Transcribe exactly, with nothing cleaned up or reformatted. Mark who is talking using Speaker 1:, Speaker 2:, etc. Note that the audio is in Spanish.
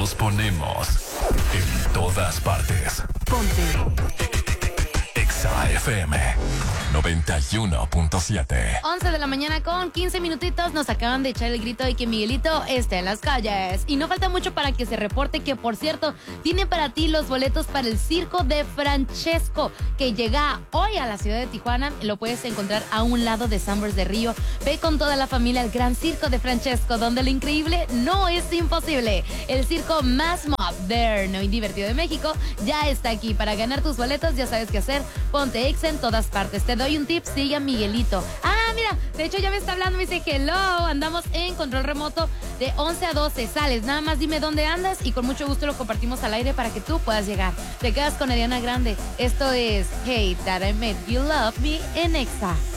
Speaker 1: Nos ponemos en todas partes.
Speaker 2: Ponte
Speaker 1: Exa F M noventa y uno punto siete.
Speaker 2: once de la mañana con quince minutitos. Nos acaban de echar el grito de que Miguelito está en las calles. Y no falta mucho para que se reporte que, por cierto, tiene para ti los boletos para el Circo de Francesco, que llega hoy a la ciudad de Tijuana. Lo puedes encontrar a un lado de Sunburst de Río. Ve con toda la familia al Gran Circo de Francesco, donde lo increíble no es imposible. El circo más moderno y divertido de México ya está aquí. Para ganar tus boletos ya sabes qué hacer. Ponte Exa en todas partes. Te doy un tip, sigue a Miguelito. Ah, mira, de hecho ya me está hablando, me dice hello, andamos en control remoto de once a doce, sales, nada más dime dónde andas y con mucho gusto lo compartimos al aire para que tú puedas llegar. Te quedas con Ariana Grande. Esto es Hey That I Made You Love Me en Exa.